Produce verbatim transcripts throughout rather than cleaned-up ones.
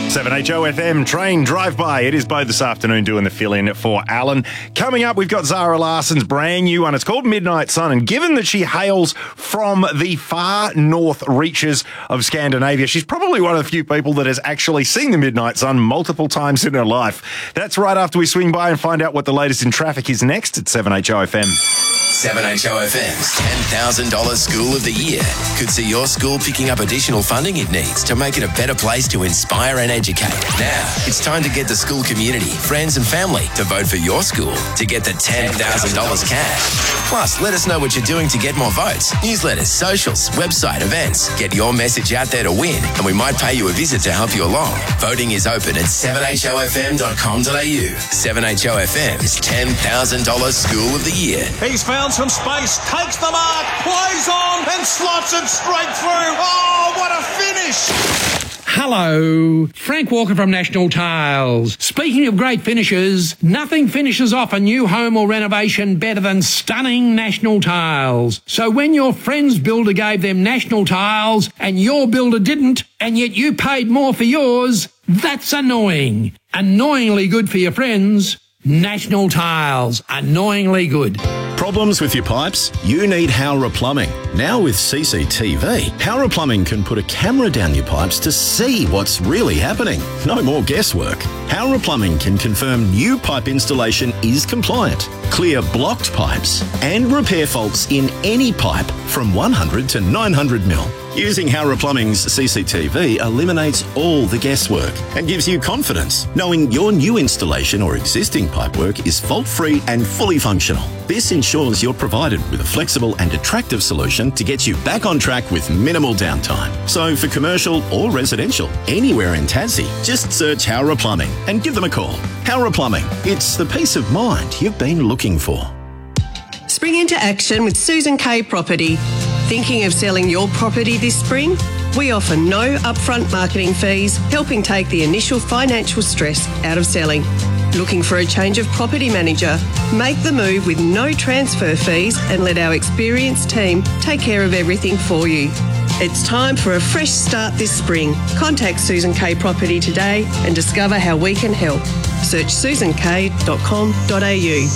seven H O F M train drive-by. It is Bo this afternoon doing the fill-in for Alan. Coming up, we've got Zara Larsson's brand new one. It's called Midnight Sun, and given that she hails from the far north reaches of Scandinavia, she's probably one of the few people that has actually seen the Midnight Sun multiple times in her life. That's right after we swing by and find out what the latest in traffic is next at seven H O F M. seven H O F M's ten thousand dollars School of the Year could see your school picking up additional funding it needs to make it a better place to inspire and educate. Now, it's time to get the school community, friends and family to vote for your school to get the ten thousand dollars cash. Plus, let us know what you're doing to get more votes. Newsletters, socials, website, events. Get your message out there to win, and we might pay you a visit to help you along. Voting is open at seven H O F M dot com dot A U. seven H O F M's ten thousand dollars School of the Year. He's found some space, takes the mark, plays on, and slots it straight through. Oh, what a finish! Hello, Frank Walker from National Tiles. Speaking of great finishes, nothing finishes off a new home or renovation better than stunning National Tiles. So when your friend's builder gave them National Tiles and your builder didn't, and yet you paid more for yours, that's annoying. Annoyingly good for your friends. National Tiles, annoyingly good. Problems with your pipes? You need Howrah Plumbing. Now with C C T V, Howrah Plumbing can put a camera down your pipes to see what's really happening. No more guesswork. Howrah Plumbing can confirm new pipe installation is compliant, clear blocked pipes, and repair faults in any pipe from one hundred to nine hundred mil. Using Howrah Plumbing's C C T V eliminates all the guesswork and gives you confidence, knowing your new installation or existing pipework is fault-free and fully functional. This ensures you're provided with a flexible and attractive solution to get you back on track with minimal downtime. So for commercial or residential, anywhere in Tassie, just search Howrah Plumbing and give them a call. Howrah Plumbing, it's the peace of mind you've been looking for. Spring into action with Susan Kay Property. Thinking of selling your property this spring? We offer no upfront marketing fees, helping take the initial financial stress out of selling. Looking for a change of property manager? Make the move with no transfer fees and let our experienced team take care of everything for you. It's time for a fresh start this spring. Contact Susan Kay Property today and discover how we can help. Search susan kay dot com dot A U.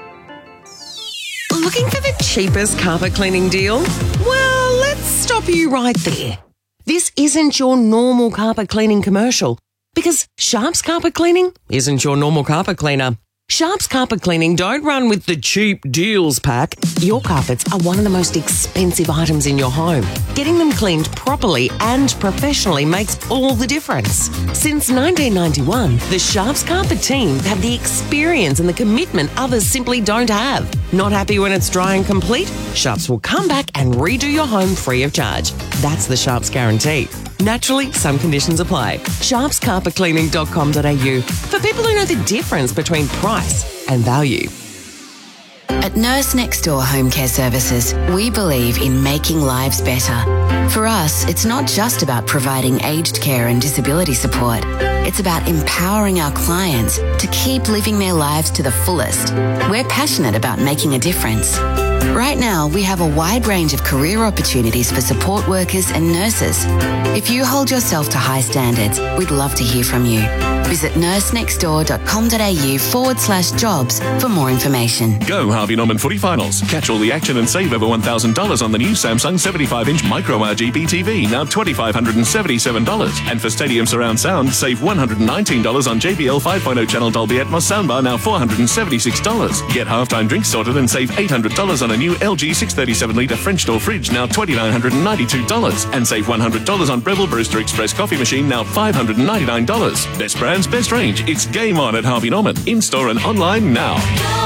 Looking for the cheapest carpet cleaning deal? Well, let's stop you right there. This isn't your normal carpet cleaning commercial, because Sharps Carpet Cleaning isn't your normal carpet cleaner. Sharps Carpet Cleaning don't run with the cheap deals pack. Your carpets are one of the most expensive items in your home. Getting them cleaned properly and professionally makes all the difference. Since nineteen ninety-one, the Sharps Carpet team have the experience and the commitment others simply don't have. Not happy when it's dry and complete? Sharps will come back and redo your home free of charge. That's the Sharps guarantee. Naturally, some conditions apply. sharps carpet cleaning dot com dot A U for people who know the difference between price and value. At Nurse Next Door Home Care Services, we believe in making lives better. For us, it's not just about providing aged care and disability support. It's about empowering our clients to keep living their lives to the fullest. We're passionate about making a difference. Right now, we have a wide range of career opportunities for support workers and nurses. If you hold yourself to high standards, we'd love to hear from you. Visit nurse next door dot com dot A U forward slash jobs for more information. Go Harvey Norman footy finals. Catch all the action and save over one thousand dollars on the new Samsung seventy-five inch Micro R G B T V, now two thousand five hundred seventy-seven dollars. And for Stadium Surround Sound, save one hundred nineteen dollars on J B L five point oh channel Dolby Atmos soundbar, now four hundred seventy-six dollars. Get halftime drinks sorted and save eight hundred dollars on a new L G six thirty-seven litre French door fridge, now two thousand nine hundred ninety-two dollars. And save one hundred dollars on Breville Brewster Express coffee machine, now five hundred ninety-nine dollars. Best brands, best range. It's game on at Harvey Norman. In-store and online now.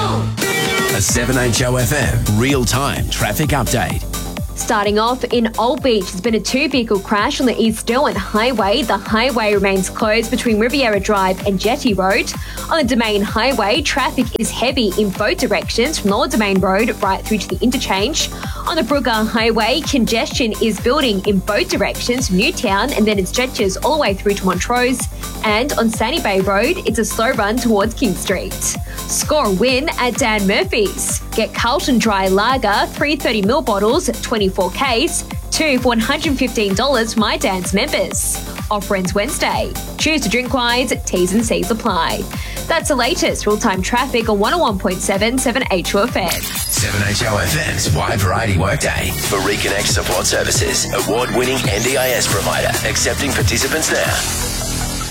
A seven H O F M real-time traffic update. Starting off in Old Beach, there's been a two-vehicle crash on the East Derwent Highway. The highway remains closed between Riviera Drive and Jetty Road. On the Domain Highway, traffic is heavy in both directions from Lower Domain Road right through to the interchange. On the Brooker Highway, congestion is building in both directions from Newtown, and then it stretches all the way through to Montrose. And on Sandy Bay Road, it's a slow run towards King Street. Score a win at Dan Murphy's. Get Carlton Dry Lager, three thirty ml bottles, twenty-four case, two for one hundred fifteen dollars for My Dan's members. Offer ends Wednesday. Choose to drink wise, T's and C's apply. That's the latest real-time traffic on one oh one point seven, seven H O F M. seven H O F M's Wide Variety Workday for Reconnect Support Services, award-winning N D I S provider, accepting participants now.